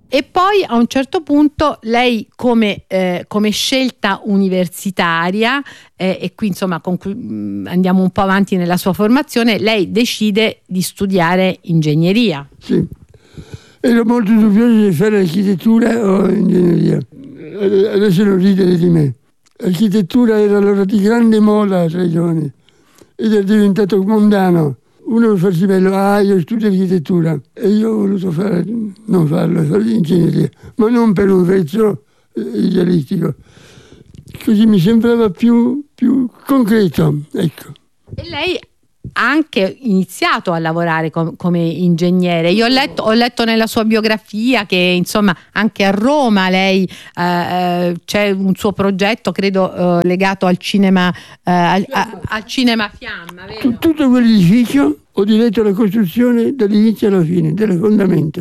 E poi a un certo punto lei come scelta universitaria, e qui insomma andiamo un po' avanti nella sua formazione, lei decide di studiare ingegneria. Sì, ero molto dubbioso di fare architettura o ingegneria. Adesso non ridere di me. L'architettura era allora di grande moda tra i giovani ed è diventato mondano. Uno per farsi bello, io studio architettura, e io ho voluto fare ingegneria, ma non per un vezzo idealistico. Così mi sembrava più concreto, ecco. E lei ha anche iniziato a lavorare come ingegnere. Io ho letto nella sua biografia che insomma anche a Roma lei c'è un suo progetto, credo legato al cinema, al cinema Fiamma, vero? Tutto quell'edificio ho diretto la costruzione dall'inizio alla fine, delle fondamenta.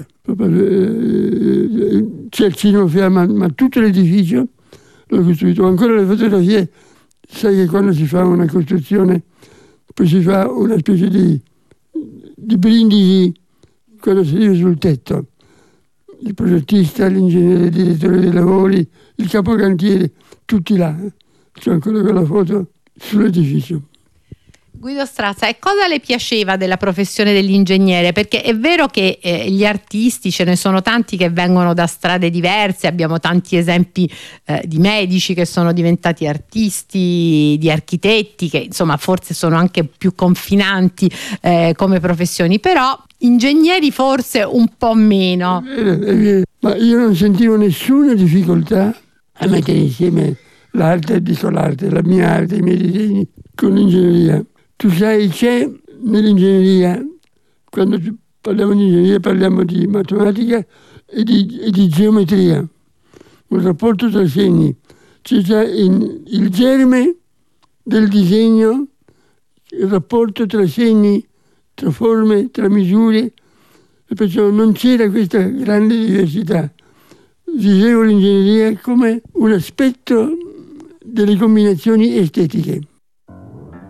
C'è il cinema Fiamma, ma tutto l'edificio l'ho costruito. Ancora le fotografie, sai che quando si fa una costruzione poi si fa una specie di brindisi quando si arriva sul tetto. Il progettista, l'ingegnere, il direttore dei lavori, il capocantiere, tutti là. C'è ancora quella foto sull'edificio. Guido Strazza, e cosa le piaceva della professione dell'ingegnere? Perché è vero che gli artisti, ce ne sono tanti che vengono da strade diverse, abbiamo tanti esempi di medici che sono diventati artisti, di architetti che insomma forse sono anche più confinanti come professioni, però ingegneri forse un po' meno. È vero. Ma io non sentivo nessuna difficoltà a mettere insieme l'arte, la mia arte, i miei disegni con l'ingegneria. Tu sai, c'è nell'ingegneria, quando parliamo di ingegneria parliamo di matematica e di geometria, un rapporto tra segni. C'è già il germe del disegno, il rapporto tra segni, tra forme, tra misure, e perciò non c'era questa grande diversità. Vivevo l'ingegneria come un aspetto delle combinazioni estetiche.